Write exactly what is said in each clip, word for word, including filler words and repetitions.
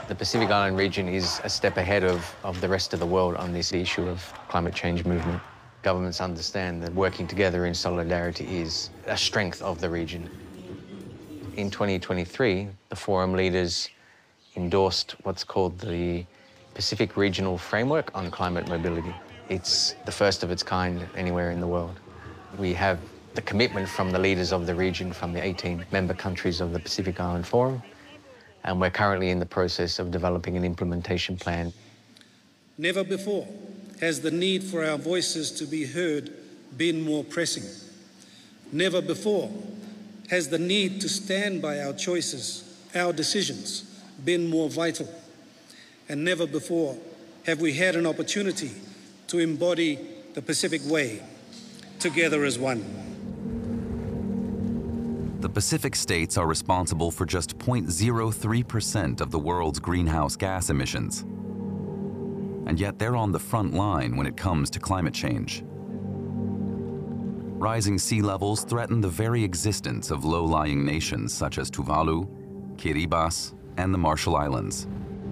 The Pacific Island region is a step ahead of, of the rest of the world on this issue of climate change movement. Governments understand that working together in solidarity is a strength of the region. In twenty twenty-three, the Forum leaders endorsed what's called the Pacific Regional Framework on Climate Mobility. It's the first of its kind anywhere in the world. We have the commitment from the leaders of the region, from the eighteen member countries of the Pacific Island Forum, and we're currently in the process of developing an implementation plan. Never before has the need for our voices to be heard been more pressing. Never before has the need to stand by our choices, our decisions, been more vital. And never before have we had an opportunity to embody the Pacific Way, together as one. The Pacific states are responsible for just zero point zero three percent of the world's greenhouse gas emissions. And yet they're on the front line when it comes to climate change. Rising sea levels threaten the very existence of low-lying nations such as Tuvalu, Kiribati, and the Marshall Islands.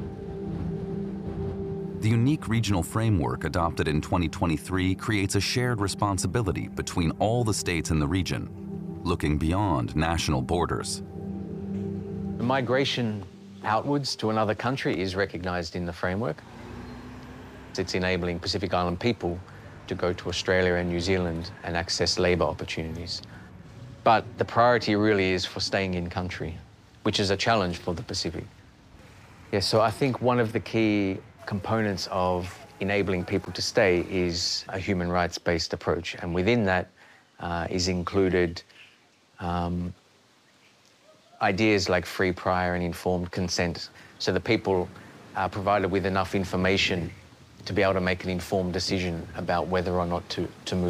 The unique regional framework adopted in twenty twenty-three creates a shared responsibility between all the states in the region, looking beyond national borders. The migration outwards to another country is recognized in the framework. It's enabling Pacific Island people to go to Australia and New Zealand and access labour opportunities. But the priority really is for staying in country, which is a challenge for the Pacific. Yeah, so I think one of the key components of enabling people to stay is a human rights-based approach, and within that uh, is included um, ideas like free, prior and informed consent, so that people are provided with enough information to be able to make an informed decision about whether or not to, to move.